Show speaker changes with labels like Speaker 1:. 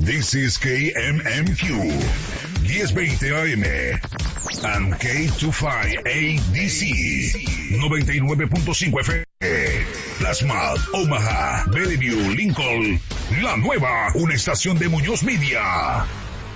Speaker 1: This is KMMQ 1020 AM and K25ADC 99.5 FM. Plasma, Omaha, Bellevue, Lincoln, La Nueva, una estación de Muñoz Media.